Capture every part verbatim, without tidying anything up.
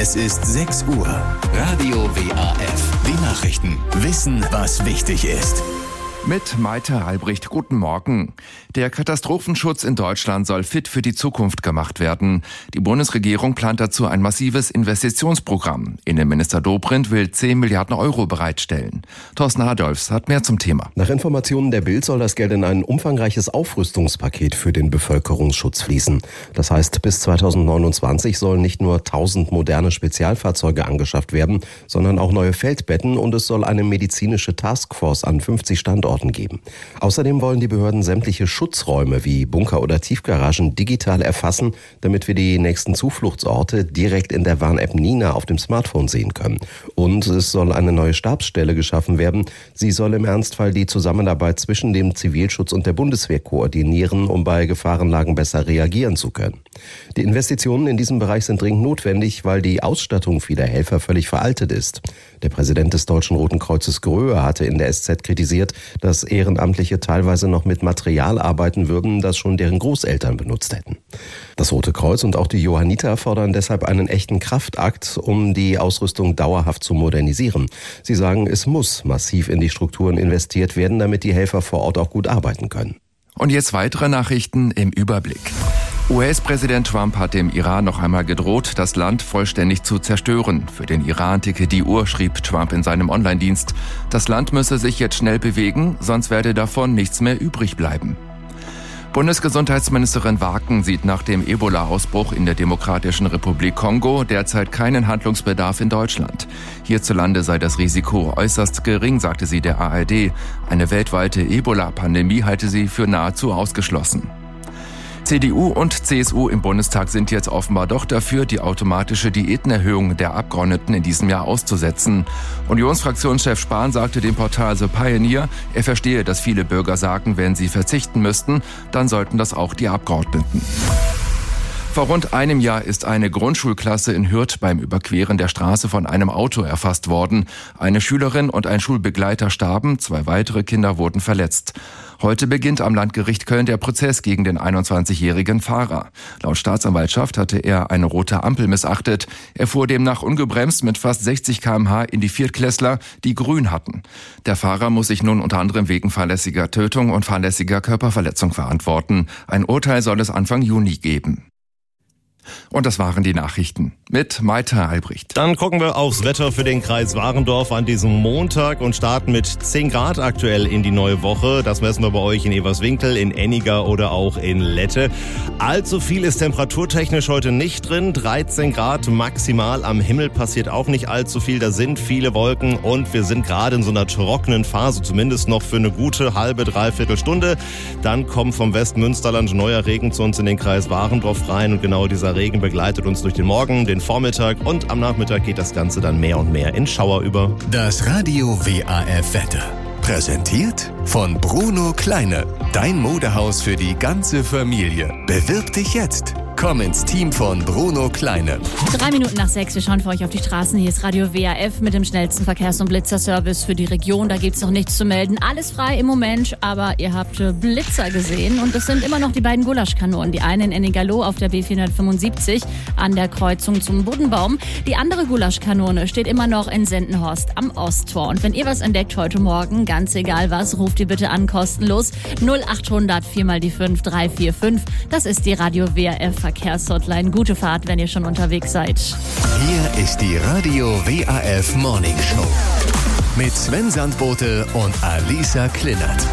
Es ist sechs Uhr. Radio W A F. Die Nachrichten. Wissen, was wichtig ist. Mit Maite Albrecht, guten Morgen. Der Katastrophenschutz in Deutschland soll fit für die Zukunft gemacht werden. Die Bundesregierung plant dazu ein massives Investitionsprogramm. Innenminister Dobrindt will zehn Milliarden Euro bereitstellen. Thorsten Adolfs hat mehr zum Thema. Nach Informationen der Bild soll das Geld in ein umfangreiches Aufrüstungspaket für den Bevölkerungsschutz fließen. Das heißt, bis zweitausendneunundzwanzig sollen nicht nur tausend moderne Spezialfahrzeuge angeschafft werden, sondern auch neue Feldbetten, und es soll eine medizinische Taskforce an fünfzig Standorten geben. Außerdem wollen die Behörden sämtliche Schutzräume wie Bunker oder Tiefgaragen digital erfassen, damit wir die nächsten Zufluchtsorte direkt in der Warn-App Nina auf dem Smartphone sehen können. Und es soll eine neue Stabsstelle geschaffen werden. Sie soll im Ernstfall die Zusammenarbeit zwischen dem Zivilschutz und der Bundeswehr koordinieren, um bei Gefahrenlagen besser reagieren zu können. Die Investitionen in diesem Bereich sind dringend notwendig, weil die Ausstattung vieler Helfer völlig veraltet ist. Der Präsident des Deutschen Roten Kreuzes Gröhe hatte in der S Z kritisiert, dass Ehrenamtliche teilweise noch mit Material arbeiten würden, das schon deren Großeltern benutzt hätten. Das Rote Kreuz und auch die Johanniter fordern deshalb einen echten Kraftakt, um die Ausrüstung dauerhaft zu modernisieren. Sie sagen, es muss massiv in die Strukturen investiert werden, damit die Helfer vor Ort auch gut arbeiten können. Und jetzt weitere Nachrichten im Überblick. U S-Präsident Trump hat dem Iran noch einmal gedroht, das Land vollständig zu zerstören. Für den Iran ticke die Uhr, schrieb Trump in seinem Online-Dienst. Das Land müsse sich jetzt schnell bewegen, sonst werde davon nichts mehr übrig bleiben. Bundesgesundheitsministerin Waken sieht nach dem Ebola-Ausbruch in der Demokratischen Republik Kongo derzeit keinen Handlungsbedarf in Deutschland. Hierzulande sei das Risiko äußerst gering, sagte sie der A R D. Eine weltweite Ebola-Pandemie halte sie für nahezu ausgeschlossen. C D U und C S U im Bundestag sind jetzt offenbar doch dafür, die automatische Diätenerhöhung der Abgeordneten in diesem Jahr auszusetzen. Unionsfraktionschef Spahn sagte dem Portal The Pioneer, er verstehe, dass viele Bürger sagen, wenn sie verzichten müssten, dann sollten das auch die Abgeordneten. Vor rund einem Jahr ist eine Grundschulklasse in Hürth beim Überqueren der Straße von einem Auto erfasst worden. Eine Schülerin und ein Schulbegleiter starben, zwei weitere Kinder wurden verletzt. Heute beginnt am Landgericht Köln der Prozess gegen den einundzwanzigjährigen Fahrer. Laut Staatsanwaltschaft hatte er eine rote Ampel missachtet. Er fuhr demnach ungebremst mit fast sechzig Kilometer pro Stunde in die Viertklässler, die grün hatten. Der Fahrer muss sich nun unter anderem wegen fahrlässiger Tötung und fahrlässiger Körperverletzung verantworten. Ein Urteil soll es Anfang Juni geben. Und das waren die Nachrichten mit Maite Albrecht. Dann gucken wir aufs Wetter für den Kreis Warendorf an diesem Montag und starten mit zehn Grad aktuell in die neue Woche. Das messen wir bei euch in Everswinkel, in Enniger oder auch in Lette. Allzu viel ist temperaturtechnisch heute nicht drin. dreizehn Grad maximal. Am Himmel passiert auch nicht allzu viel. Da sind viele Wolken und wir sind gerade in so einer trockenen Phase, zumindest noch für eine gute halbe, dreiviertel Stunde. Dann kommt vom Westmünsterland neuer Regen zu uns in den Kreis Warendorf rein und genau dieser Regen begleitet uns durch den Morgen, den Vormittag und am Nachmittag geht das Ganze dann mehr und mehr in Schauer über. Das Radio W A F Wetter. Präsentiert von Bruno Kleine. Dein Modehaus für die ganze Familie. Bewirb dich jetzt. Komm ins Team von Bruno Kleine. Drei Minuten nach sechs, wir schauen für euch auf die Straßen. Hier ist Radio W A F mit dem schnellsten Verkehrs- und Blitzerservice für die Region. Da gibt es noch nichts zu melden. Alles frei im Moment, aber ihr habt Blitzer gesehen. Und das sind immer noch die beiden Gulaschkanonen. Die eine in Ennigerloh auf der B vierhundertfünfundsiebzig an der Kreuzung zum Buddenbaum. Die andere Gulaschkanone steht immer noch in Sendenhorst am Osttor. Und wenn ihr was entdeckt heute Morgen, ganz egal was, ruft ihr bitte an, kostenlos null achthundert vier mal die fünf drei vier fünf. Das ist die Radio W A F Verkehrshotline. Gute Fahrt, wenn ihr schon unterwegs seid. Hier ist die Radio W A F Morning Show mit Sven Sandbote und Alisa Klinnert.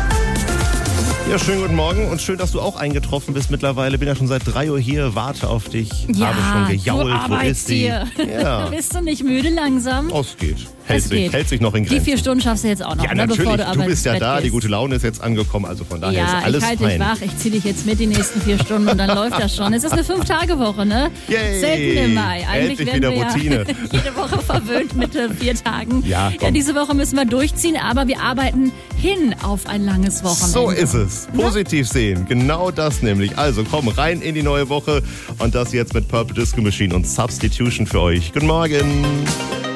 Ja, schönen guten Morgen und schön, dass du auch eingetroffen bist mittlerweile. Bin ja schon seit drei Uhr hier, warte auf dich, ja, habe schon gejault. Wo ist die? Ja. Bist du nicht müde langsam? Oh, es geht. Hält, es sich, geht. hält sich noch in Grenzen. Die vier Stunden schaffst du jetzt auch noch, ja, ne, natürlich. bevor du, du bist ja da, gehst. Die gute Laune ist jetzt angekommen, also von daher ja, ist alles ich halte fein. dich wach, ich ziehe dich jetzt mit die nächsten vier Stunden und dann läuft das schon. Es ist eine Fünf-Tage-Woche, ne? Yay. Selten im Mai. Eigentlich Endlich werden wieder wir Routine. Ja jede Woche verwöhnt mit äh, vier Tagen. Ja, ja, diese Woche müssen wir durchziehen, aber wir arbeiten hin auf ein langes Wochenende. So ist es. Positiv ja? sehen. Genau das nämlich. Also komm rein in die neue Woche und das jetzt mit Purple Disco Machine und Substitution für euch. Guten Morgen.